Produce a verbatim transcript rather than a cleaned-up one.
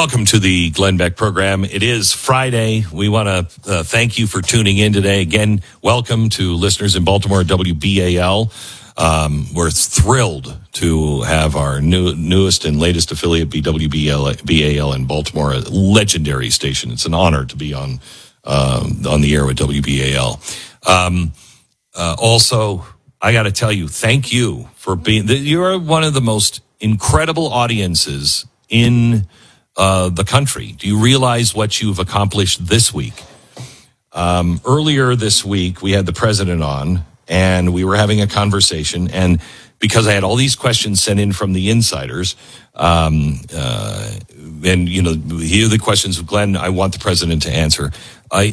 Welcome to the Glenn Beck program. It is Friday. We want to uh, thank you for tuning in today. Again, welcome to listeners in Baltimore at W B A L. Um, we're thrilled to have our new, newest and latest affiliate be W B A L in Baltimore, a legendary station. It's an honor to be on um, on the air with W B A L. Um, uh, also, I got to tell you, thank you for being. You're one of the most incredible audiences in uh, the country. Do you realize what you've accomplished this week? Um, earlier this week, we had the president on, and we were having a conversation. And because I had all these questions sent in from the insiders, um, uh, and, you know, here are the questions, Glenn, I want the president to answer. I,